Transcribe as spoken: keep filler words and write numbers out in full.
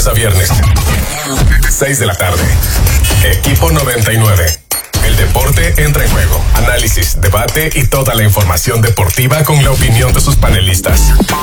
lunes a viernes. seis de la tarde. Equipo noventa y nueve. El deporte entra en juego. Análisis, debate y toda la información deportiva con la opinión de sus panelistas.